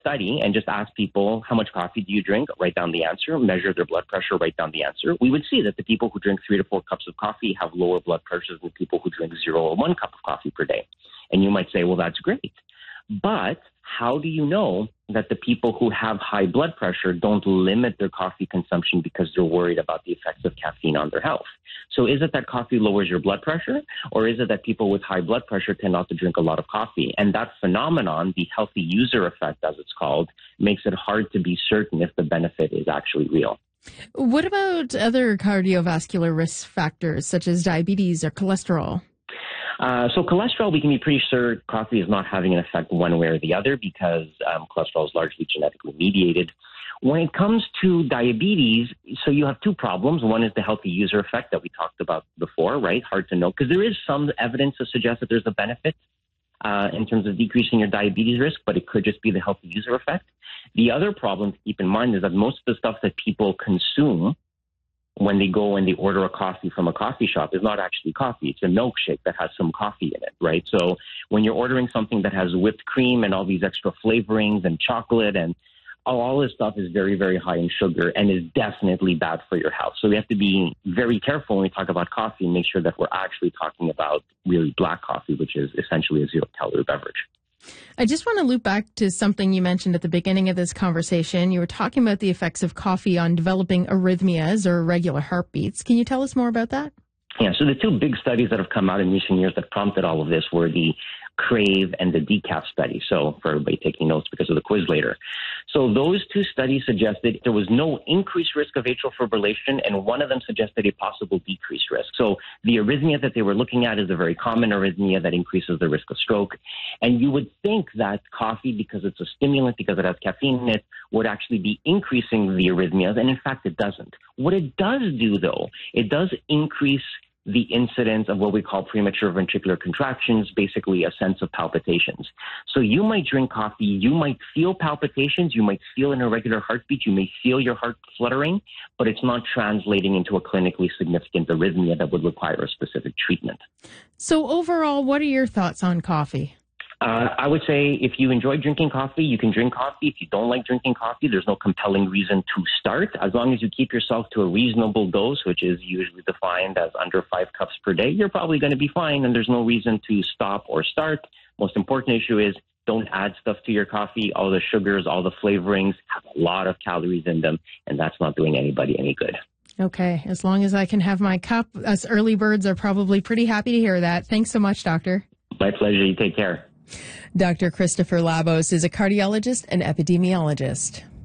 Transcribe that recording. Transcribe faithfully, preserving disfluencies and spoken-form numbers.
study and just ask people, how much coffee do you drink? Write down the answer, measure their blood pressure, write down the answer. We would see that the people who drink three to four cups of coffee have lower blood pressures than people who drink zero or one cup of coffee per day. And you might say, well, that's great. But how do you know that the people who have high blood pressure don't limit their coffee consumption because they're worried about the effects of caffeine on their health? So is it that coffee lowers your blood pressure, or is it that people with high blood pressure tend not to drink a lot of coffee? And that phenomenon, the healthy user effect, as it's called, makes it hard to be certain if the benefit is actually real. What about other cardiovascular risk factors, such as diabetes or cholesterol? Uh, so cholesterol, we can be pretty sure coffee is not having an effect one way or the other because um, cholesterol is largely genetically mediated. When it comes to diabetes, so you have two problems. One is the healthy user effect that we talked about before, right? Hard to know because there is some evidence to suggest that there's a benefit uh, in terms of decreasing your diabetes risk, but it could just be the healthy user effect. The other problem to keep in mind is that most of the stuff that people consume when they go and they order a coffee from a coffee shop is not actually coffee. It's a milkshake that has some coffee in it, right? So when you're ordering something that has whipped cream and all these extra flavorings and chocolate and all this stuff is very, very high in sugar and is definitely bad for your health. So we have to be very careful when we talk about coffee and make sure that we're actually talking about really black coffee, which is essentially a zero-calorie beverage. I just want to loop back to something you mentioned at the beginning of this conversation. You were talking about the effects of coffee on developing arrhythmias or irregular heartbeats. Can you tell us more about that? Yeah, so the two big studies that have come out in recent years that prompted all of this were the CRAVE and the DECAF study. So for everybody taking notes because of the quiz later. So those two studies suggested there was no increased risk of atrial fibrillation, and one of them suggested a possible decreased risk. So the arrhythmia that they were looking at is a very common arrhythmia that increases the risk of stroke. And you would think that coffee, because it's a stimulant, because it has caffeine in it, would actually be increasing the arrhythmias. And in fact, it doesn't. What it does do, though, it does increase the incidence of what we call premature ventricular contractions, basically a sense of palpitations. So you might drink coffee, you might feel palpitations, you might feel an irregular heartbeat, you may feel your heart fluttering, but it's not translating into a clinically significant arrhythmia that would require a specific treatment. So overall, what are your thoughts on coffee? Uh, I would say if you enjoy drinking coffee, you can drink coffee. If you don't like drinking coffee, there's no compelling reason to start. As long as you keep yourself to a reasonable dose, which is usually defined as under five cups per day, you're probably going to be fine, and there's no reason to stop or start. Most important issue is don't add stuff to your coffee. All the sugars, all the flavorings have a lot of calories in them, and that's not doing anybody any good. Okay, as long as I can have my cup, us early birds are probably pretty happy to hear that. Thanks so much, Doctor. My pleasure. You take care. Doctor Christopher Labos is a cardiologist and epidemiologist.